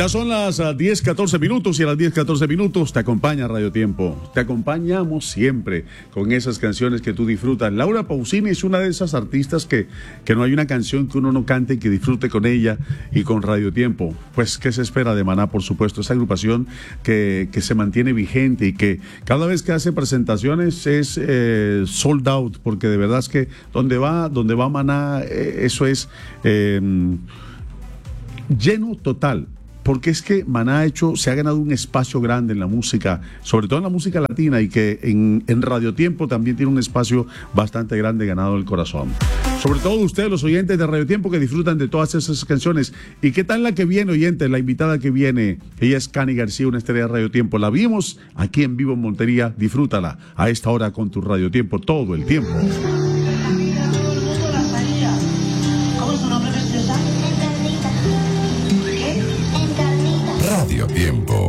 Ya son las 10:14 minutos y a las 10:14 minutos te acompaña Radio Tiempo. Te acompañamos siempre con esas canciones que tú disfrutas. Laura Pausini es una de esas artistas que no hay una canción que uno no cante y que disfrute con ella y con Radio Tiempo. Pues, ¿qué se espera de Maná? Por supuesto, esa agrupación que se mantiene vigente y que cada vez que hace presentaciones es sold out, porque de verdad es que donde va Maná, eso es lleno total. Porque es que Maná se ha ganado un espacio grande en la música, sobre todo en la música latina, y que en Radio Tiempo también tiene un espacio bastante grande ganado en el corazón. Sobre todo ustedes, los oyentes de Radio Tiempo, que disfrutan de todas esas canciones. ¿Y qué tal la que viene, oyentes? La invitada que viene, ella es Cani García, una estrella de Radio Tiempo. La vimos aquí en vivo en Montería. Disfrútala a esta hora con tu Radio Tiempo todo el tiempo. Radio Tiempo.